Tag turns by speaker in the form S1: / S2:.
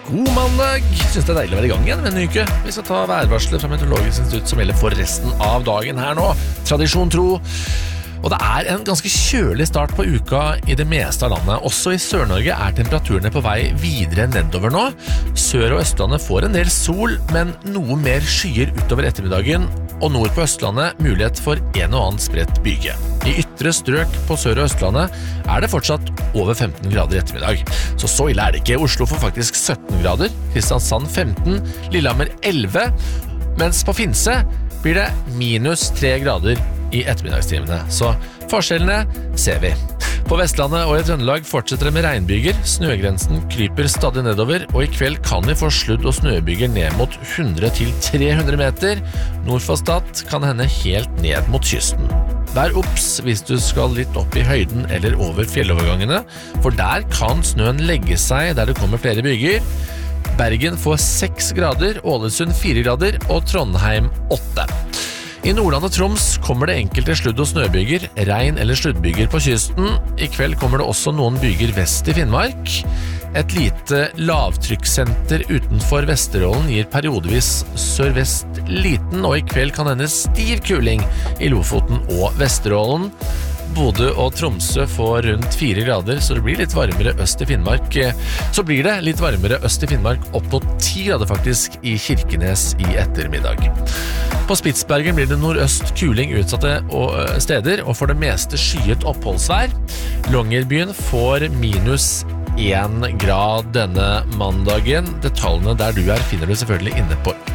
S1: God mandag! Jeg synes det er deilig å være i gang igjen med en uke. Vi skal ta værvarslet fra Meteorologisk institutt som gjelder for resten av dagen her nå. Tradisjon tro. Og det er en ganske kjølig start på uka i det meste av landet. Også i Sør-Norge er temperaturene på vei videre nedover nå. Sør- og Østlandet får en del sol, men noe mer skyer utover ettermiddagen. Og nord på Østlandet mulighet for en og annen spredt byge. I ytre strøk på Sør- og Østlandet er det fortsatt over 15 grader i ettermiddag. Så ille er det ikke. Oslo får faktisk 17 grader, Kristiansand 15, Lillehammer 11, mens på Finse blir det minus 3 grader i ettermiddagstimene. Så forskjellene ser vi. På Vestlandet og i Trøndelag fortsetter det med regnbyger. Snøgrensen kryper stadig nedover, og i kveld kan vi få sludd- og snøbyger ned mot 100 til 300 meter. Nord for Stad kan hende helt ned mot kysten. Vær obs hvis du skal litt opp i høyden eller over fjellovergangene, for der kan snøen legge seg der det kommer flere byger. Bergen får 6 grader, Ålesund 4 grader og Trondheim 8. I Nordland og Troms kommer det enkelte sludd- og snøbyger, regn- eller sluddbyger på kysten. I kveld kommer det også noen byger vest i Finnmark. Et lite lavtrykksenter utenfor Vesterålen gir periodevis sørvest liten, og i kveld kan hende stiv kuling i Lofoten og Vesterålen. Bodø og Tromsø får rundt 4 grader, så det blir litt varmere øst i Finnmark. Så blir det litt varmere øst i Finnmark, opp mot 10 grader faktisk i Kirkenes i ettermiddag. På Spitsbergen blir det nordøst kuling utsatte steder, og for det meste skyet oppholdsvær. Longyearbyen får minus 1 grad denne mandagen. Detaljene der du er finner du selvfølgelig inne på